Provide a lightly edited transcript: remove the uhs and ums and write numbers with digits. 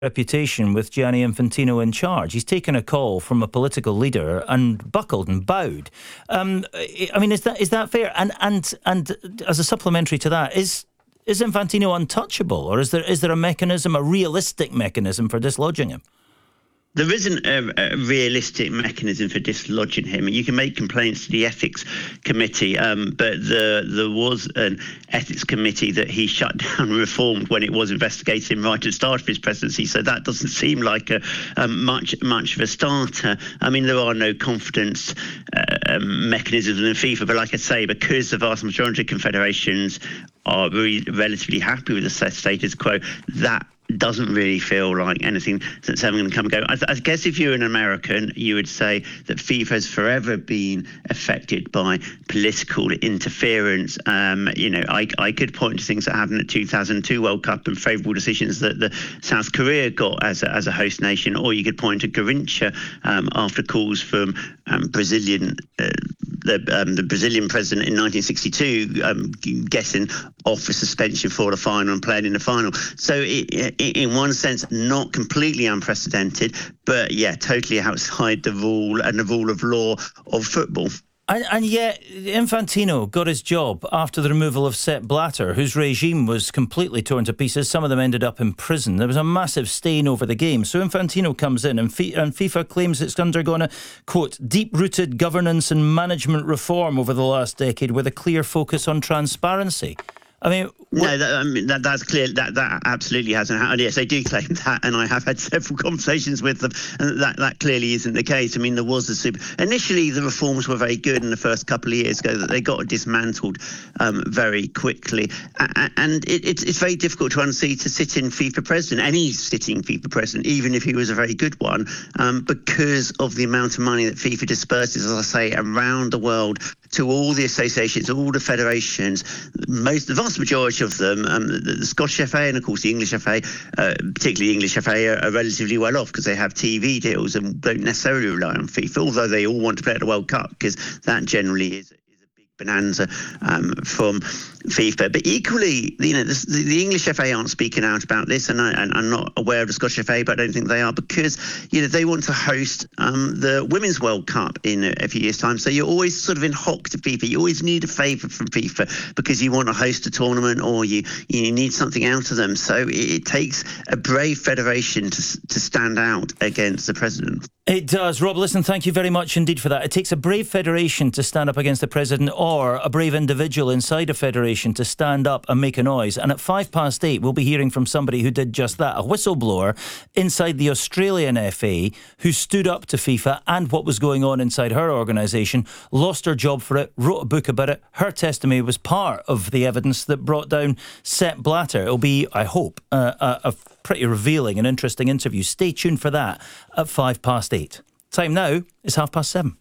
reputation with Gianni Infantino in charge. He's taken a call from a political leader and buckled and bowed. I mean, is that fair? And as a supplementary to that, is Infantino untouchable, or is there a mechanism, a realistic mechanism for dislodging him? There isn't a realistic mechanism for dislodging him. You can make complaints to the ethics committee, but there was an ethics committee that he shut down and reformed when it was investigating him right at the start of his presidency. So that doesn't seem like much of a starter. I mean, there are no confidence mechanisms in FIFA, but like I say, because the vast majority of confederations are really relatively happy with the status quo, that doesn't really feel like anything that's ever going to come and go. I guess if you're an American, you would say that FIFA has forever been affected by political interference. I could point to things that happened at 2002 World Cup and favourable decisions that the South Korea got as a host nation, or you could point to Garrincha after calls from Brazilian. The Brazilian president in 1962 getting off for suspension for the final and playing in the final. So in one sense, not completely unprecedented, but yeah, totally outside the rule and the rule of law of football. And yet, Infantino got his job after the removal of Sepp Blatter, whose regime was completely torn to pieces. Some of them ended up in prison. There was a massive stain over the game. So Infantino comes in and FIFA claims it's undergone a, quote, deep-rooted governance and management reform over the last decade with a clear focus on transparency. I mean, that's clear. That absolutely hasn't happened. Yes, they do claim that, and I have had several conversations with them, and that clearly isn't the case. I mean, there was initially the reforms were very good in the first couple of years ago, that they got dismantled very quickly, and it's very difficult to unsee to sit in FIFA president, any sitting FIFA president, even if he was a very good one, because of the amount of money that FIFA disperses, as I say, around the world to all the associations, all the federations. The vast majority of them, the Scottish FA and of course the English FA, particularly the English FA, are relatively well off because they have TV deals and don't necessarily rely on FIFA, although they all want to play at the World Cup because that generally is a big bonanza from FIFA. But equally, the English FA aren't speaking out about this, and I'm not aware of the Scottish FA, but I don't think they are, because they want to host the Women's World Cup in a few years' time. So you're always sort of in hock to FIFA. You always need a favour from FIFA because you want to host a tournament, or you need something out of them. So it takes a brave federation to stand out against the president. It does. Rob, listen, thank you very much indeed for that. It takes a brave federation to stand up against the president, or a brave individual inside a federation to stand up and make a noise. And at 8:05, we'll be hearing from somebody who did just that, a whistleblower inside the Australian FA who stood up to FIFA and what was going on inside her organisation, lost her job for it, wrote a book about it. Her testimony was part of the evidence that brought down Sepp Blatter. It'll be, I hope, a pretty revealing and interesting interview. Stay tuned for that at 8:05. Time now is 7:30.